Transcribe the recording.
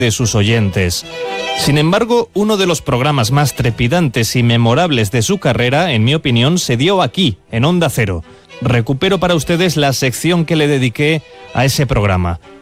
de sus oyentes. Sin embargo, uno de los programas más trepidantes y memorables de su carrera, en mi opinión, se dio aquí, en Onda Cero. Recupero para ustedes la sección que le dediqué a ese programa.